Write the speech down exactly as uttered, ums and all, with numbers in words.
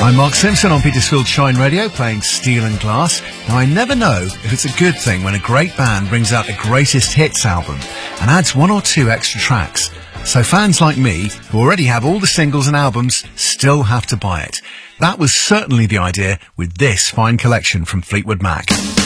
I'm Mark Simpson on Petersfield Shine Radio playing Steel and Glass. Now, I never know if it's a good thing when a great band brings out a greatest hits album and adds one or two extra tracks. So fans like me, who already have all the singles and albums, still have to buy it. That was certainly the idea with this fine collection from Fleetwood Mac.